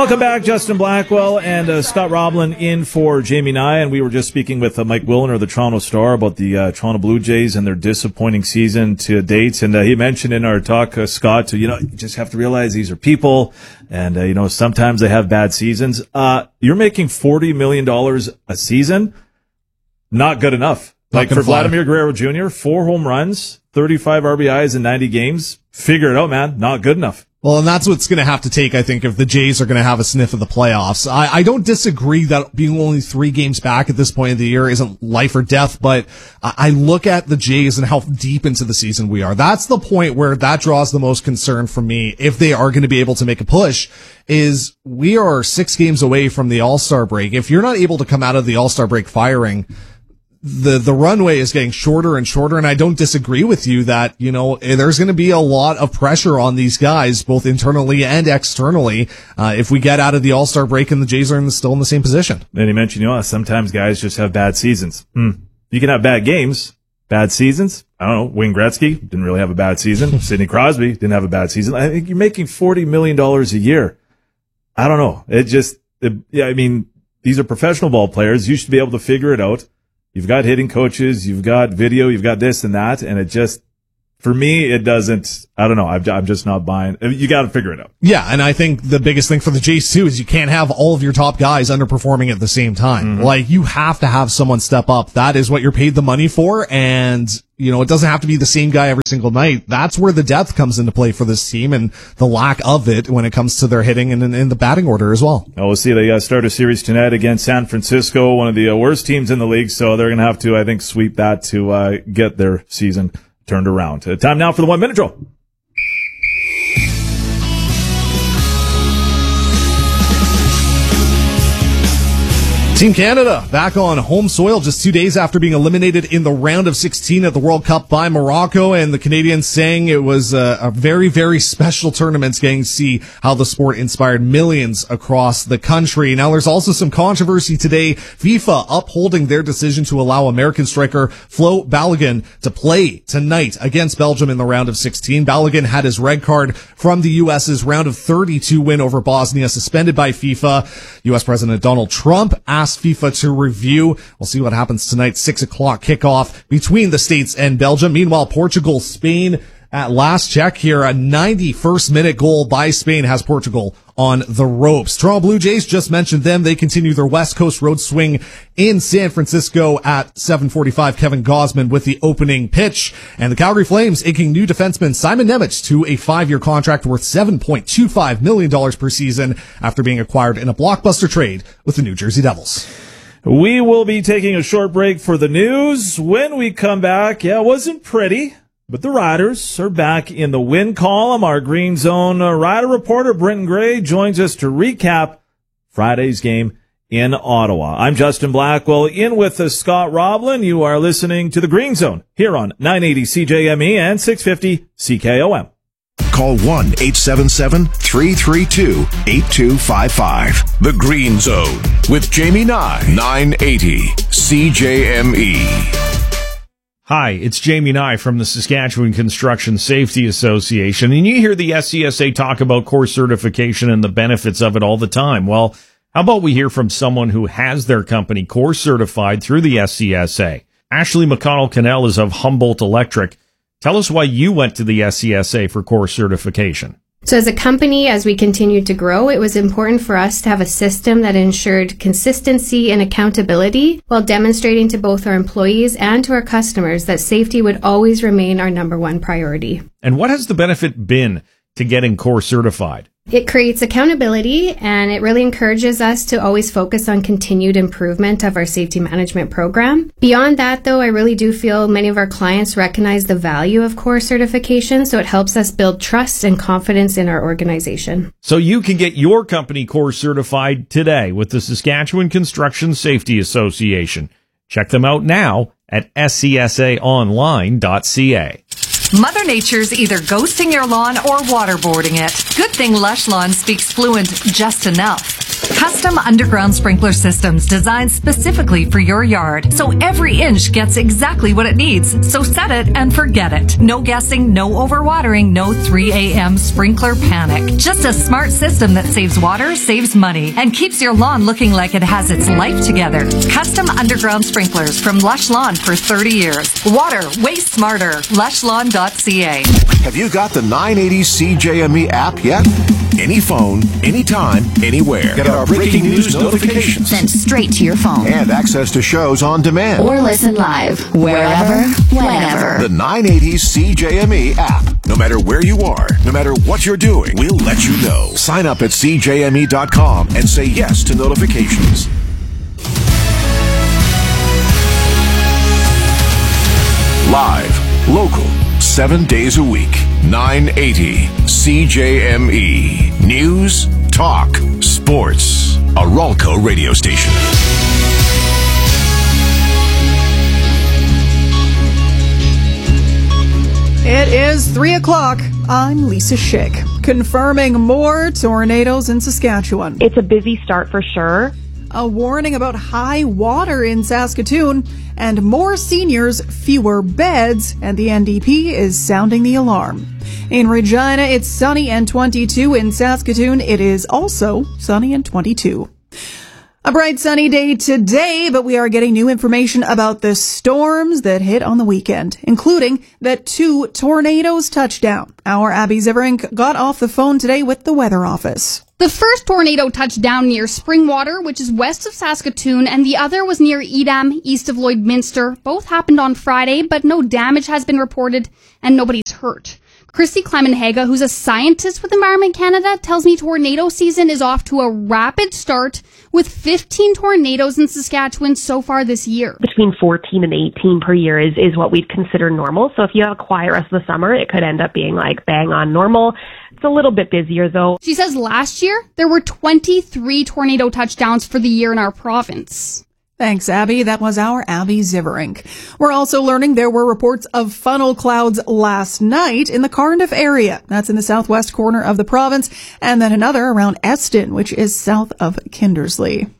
Welcome back, Justin Blackwell and Scott Roblin in for Jamie Nye, and we were just speaking with Mike Willner of the Toronto Star about the Toronto Blue Jays and their disappointing season to date. And he mentioned in our talk, Scott, you just have to realize these are people, and sometimes they have bad seasons. You're making $40 million a season, not good enough. Like for Vladimir Guerrero Jr., 4 home runs, 35 RBIs in 90 games. Figure it out, man. Not good enough. Well, and that's what's going to have to take, I think, if the Jays are going to have a sniff of the playoffs. I don't disagree that being only 3 games back at this point of the year isn't life or death, but I look at the Jays and how deep into the season we are. That's the point where that draws the most concern from me. If they are going to be able to make a push, is we are 6 games away from the All-Star break. If you're not able to come out of the All-Star break firing, the runway is getting shorter and shorter, and I don't disagree with you that, there's going to be a lot of pressure on these guys, both internally and externally, if we get out of the All-Star break and the Jays are still in the same position. And you mentioned, sometimes guys just have bad seasons. You can have bad games, bad seasons. I don't know, Wayne Gretzky didn't really have a bad season. Sidney Crosby didn't have a bad season. I think you're making $40 million a year. I don't know. These are professional ball players. You should be able to figure it out. You've got hitting coaches, you've got video, you've got this and that, and it just, for me, it doesn't, I don't know, I'm just not buying. You got to figure it out. Yeah, and I think the biggest thing for the Jays, too, is you can't have all of your top guys underperforming at the same time. Mm-hmm. Like, you have to have someone step up. That is what you're paid the money for, and, it doesn't have to be the same guy every single night. That's where the depth comes into play for this team, and the lack of it when it comes to their hitting and in the batting order as well. We'll see. They start a series tonight against San Francisco, one of the worst teams in the league, so they're going to have to, I think, sweep that to get their season turned around. Time now for the 1 minute drill. Team Canada back on home soil just 2 days after being eliminated in the round of 16 at the World Cup by Morocco, and the Canadians saying it was a very, very special tournament, getting to see how the sport inspired millions across the country. Now, there's also some controversy today. FIFA upholding their decision to allow American striker Flo Balogun to play tonight against Belgium in the round of 16. Balogun had his red card from the U.S.'s round of 32 win over Bosnia suspended by FIFA. U.S. President Donald Trump asked FIFA to review. We'll see what happens tonight. 6 o'clock kickoff between the States and Belgium. Meanwhile, Portugal, Spain, at last check here, a 91st minute goal by Spain has Portugal on the ropes. Toronto Blue Jays, just mentioned them. They continue their West Coast road swing in San Francisco at 7:45. Kevin Gausman with the opening pitch. And the Calgary Flames inking new defenseman Simon Nemec to a 5-year contract worth $7.25 million per season after being acquired in a blockbuster trade with the New Jersey Devils. We will be taking a short break for the news. When we come back, it wasn't pretty, but the Riders are back in the win column. Our Green Zone Rider reporter, Brenton Gray, joins us to recap Friday's game in Ottawa. I'm Justin Blackwell, in with Scott Roblin. You are listening to the Green Zone here on 980 CJME and 650 CKOM. Call 1-877-332-8255. The Green Zone with Jamie Nye, 980 CJME. Hi, it's Jamie Nye from the Saskatchewan Construction Safety Association, and you hear the SCSA talk about course certification and the benefits of it all the time. Well, how about we hear from someone who has their company course certified through the SCSA? Ashley McConnell-Cannell is of Humboldt Electric. Tell us why you went to the SCSA for course certification. So as a company, as we continued to grow, it was important for us to have a system that ensured consistency and accountability while demonstrating to both our employees and to our customers that safety would always remain our number one priority. And what has the benefit been to getting course certified? It creates accountability, and it really encourages us to always focus on continued improvement of our safety management program. Beyond that, though, I really do feel many of our clients recognize the value of course certification, so it helps us build trust and confidence in our organization. So you can get your company course certified today with the Saskatchewan Construction Safety Association. Check them out now at scsaonline.ca. Mother Nature's either ghosting your lawn or waterboarding it. Good thing Lush Lawn speaks fluent just enough. Custom underground sprinkler systems designed specifically for your yard, so every inch gets exactly what it needs. So set it and forget it. No guessing, no overwatering, no 3 a.m. sprinkler panic. Just a smart system that saves water, saves money, and keeps your lawn looking like it has its life together. Custom underground sprinklers from Lush Lawn for 30 years. Water, way smarter. LushLawn.ca. Have you got the 980 CJME app yet? Any phone, anytime, anywhere. Get our breaking news notifications. Sent straight to your phone. And access to shows on demand. Or listen live, wherever, whenever. The 980 CJME app. No matter where you are, no matter what you're doing, we'll let you know. Sign up at CJME.com and say yes to notifications. Live, local, 7 days a week. 980 CJME. News, talk, sports. A Ralco radio station. It is 3 o'clock. I'm Lisa Schick, confirming more tornadoes in Saskatchewan. It's a busy start for sure. A warning about high water in Saskatoon, and more seniors, fewer beds, and the NDP is sounding the alarm. In Regina, it's sunny and 22. In Saskatoon, it is also sunny and 22. A bright sunny day today, but we are getting new information about the storms that hit on the weekend, including that 2 tornadoes touched down. Our Abby Ziverink got off the phone today with the weather office. The first tornado touched down near Springwater, which is west of Saskatoon, and the other was near Edam, east of Lloydminster. Both happened on Friday, but no damage has been reported and nobody's hurt. Christy Clemenhaga, who's a scientist with Environment Canada, tells me tornado season is off to a rapid start with 15 tornadoes in Saskatchewan so far this year. Between 14 and 18 per year is what we'd consider normal. So if you have a quiet rest of the summer, it could end up being like bang on normal. It's a little bit busier though. She says last year there were 23 tornado touchdowns for the year in our province. Thanks, Abby. That was our Abby Ziverink. We're also learning there were reports of funnel clouds last night in the Cardiff area. That's in the southwest corner of the province. And then another around Eston, which is south of Kindersley.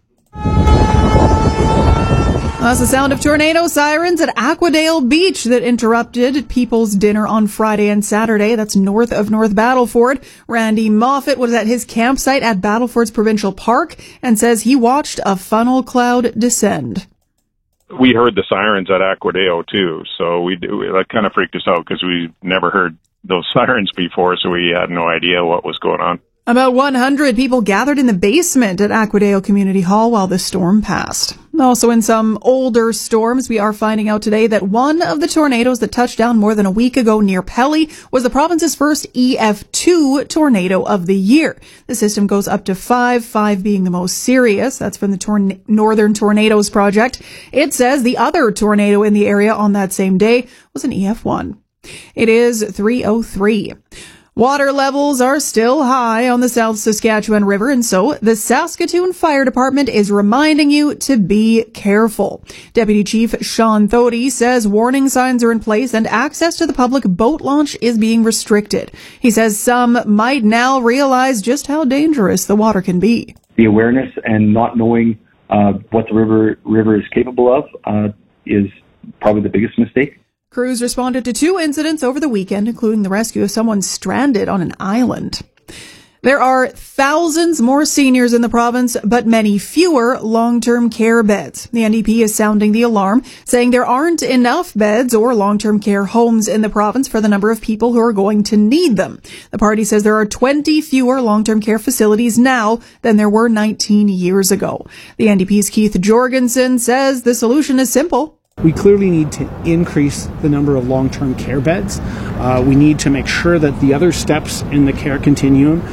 That's the sound of tornado sirens at Aquadale Beach that interrupted people's dinner on Friday and Saturday. That's north of North Battleford. Randy Moffat was at his campsite at Battleford's Provincial Park and says he watched a funnel cloud descend. We heard the sirens at Aquadale too, so that kind of freaked us out because we never heard those sirens before, so we had no idea what was going on. About 100 people gathered in the basement at Aquadale Community Hall while the storm passed. Also in some older storms, we are finding out today that one of the tornadoes that touched down more than a week ago near Pelly was the province's first EF2 tornado of the year. The system goes up to 5 being the most serious. That's from the Northern Tornadoes Project. It says the other tornado in the area on that same day was an EF1. It is 3:03. Water levels are still high on the South Saskatchewan River, and so the Saskatoon Fire Department is reminding you to be careful. Deputy Chief Sean Thody says warning signs are in place and access to the public boat launch is being restricted. He says some might now realize just how dangerous the water can be. The awareness and not knowing what the river is capable of is probably the biggest mistake. Crews responded to 2 incidents over the weekend, including the rescue of someone stranded on an island. There are thousands more seniors in the province, but many fewer long-term care beds. The NDP is sounding the alarm, saying there aren't enough beds or long-term care homes in the province for the number of people who are going to need them. The party says there are 20 fewer long-term care facilities now than there were 19 years ago. The NDP's Keith Jorgensen says the solution is simple. We clearly need to increase the number of long-term care beds. We need to make sure that the other steps in the care continuum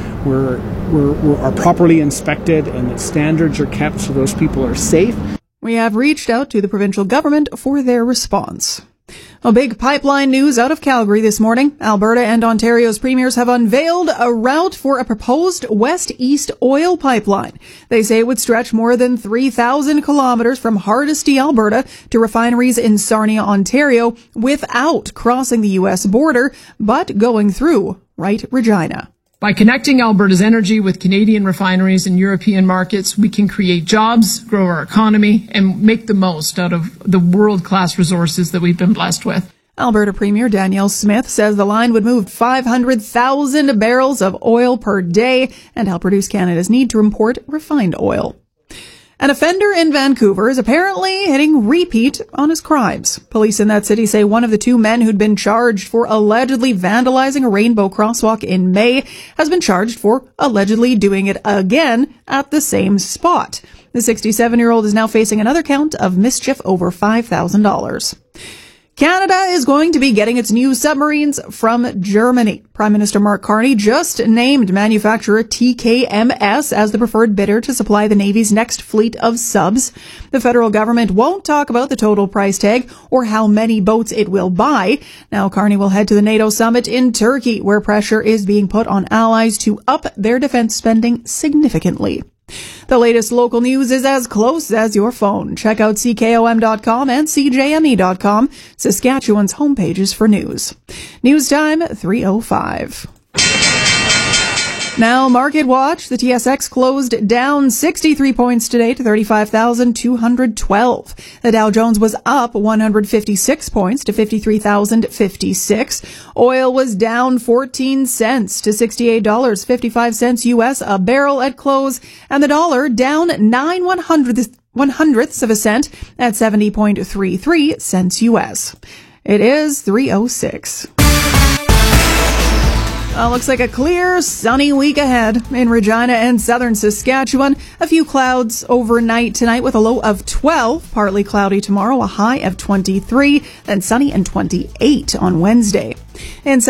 are properly inspected and that standards are kept so those people are safe. We have reached out to the provincial government for their response. A big pipeline news out of Calgary this morning. Alberta and Ontario's premiers have unveiled a route for a proposed west-east oil pipeline. They say it would stretch more than 3,000 kilometers from Hardisty, Alberta to refineries in Sarnia, Ontario without crossing the U.S. border, but going through Regina. By connecting Alberta's energy with Canadian refineries and European markets, we can create jobs, grow our economy, and make the most out of the world-class resources that we've been blessed with. Alberta Premier Danielle Smith says the line would move 500,000 barrels of oil per day and help reduce Canada's need to import refined oil. An offender in Vancouver is apparently hitting repeat on his crimes. Police in that city say one of the two men who'd been charged for allegedly vandalizing a rainbow crosswalk in May has been charged for allegedly doing it again at the same spot. The 67-year-old is now facing another count of mischief over $5,000. Canada is going to be getting its new submarines from Germany. Prime Minister Mark Carney just named manufacturer TKMS as the preferred bidder to supply the Navy's next fleet of subs. The federal government won't talk about the total price tag or how many boats it will buy. Now Carney will head to the NATO summit in Turkey, where pressure is being put on allies to up their defense spending significantly. The latest local news is as close as your phone. Check out CKOM.com and CJME.com, Saskatchewan's homepages for news. News time, 3:05. Now, Market Watch. The TSX closed down 63 points today to 35,212. The Dow Jones was up 156 points to 53,056. Oil was down 14 cents to $68.55 U.S. a barrel at close, and the dollar down 9/100ths of a cent at 70.33 cents U.S. It is 3:06. Looks like a clear, sunny week ahead in Regina and southern Saskatchewan. A few clouds overnight tonight with a low of 12. Partly cloudy tomorrow, a high of 23. Then sunny and 28 on Wednesday. In